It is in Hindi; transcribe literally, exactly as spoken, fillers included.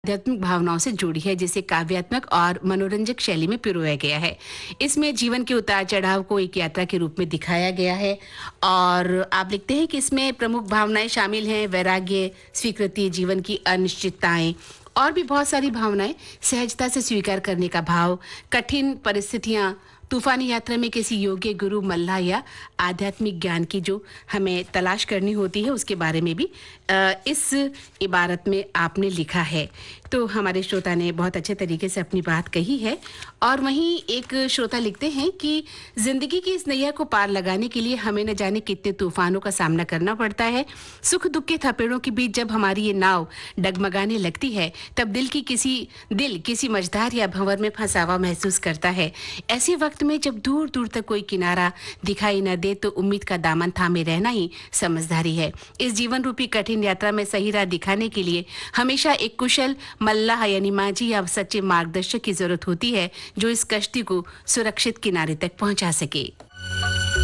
आध्यात्मिक भावनाओं से जुड़ी है, जिसे काव्यात्मक और मनोरंजक शैली में पिरोया गया है। इसमें जीवन के उतार चढ़ाव को एक यात्रा के रूप में दिखाया गया है और आप लिखते हैं कि इसमें प्रमुख भावनाएं शामिल हैं वैराग्य, स्वीकृति, जीवन की अनिश्चितताएं और भी बहुत सारी भावनाएं, सहजता से स्वीकार करने का भाव, कठिन परिस्थितियां, तूफानी यात्रा में किसी योग्य गुरु, मल्लाह या आध्यात्मिक ज्ञान की जो हमें तलाश करनी होती है, उसके बारे में भी अ, इस इबारत में आपने लिखा है। तो हमारे श्रोता ने बहुत अच्छे तरीके से अपनी बात कही है। और वहीं एक श्रोता लिखते हैं कि जिंदगी की इस नैया को पार लगाने के लिए हमें न जाने कितने तूफानों का सामना करना पड़ता है। सुख दुख के थपेड़ों के बीच जब हमारी ये नाव डगमगाने लगती है, तब दिल की किसी दिल किसी मझधार या भंवर में फंसा हुआ महसूस करता है। ऐसे वक्त में जब दूर दूर तक कोई किनारा दिखाई न दे, तो उम्मीद का दामन थामे रहना ही समझदारी है। इस जीवन रूपी कठिन यात्रा में सही राह दिखाने के लिए हमेशा एक कुशल मल्लाह यानी माझी या सच्चे मार्गदर्शक की जरूरत होती है, जो इस कश्ती को सुरक्षित किनारे तक पहुंचा सके।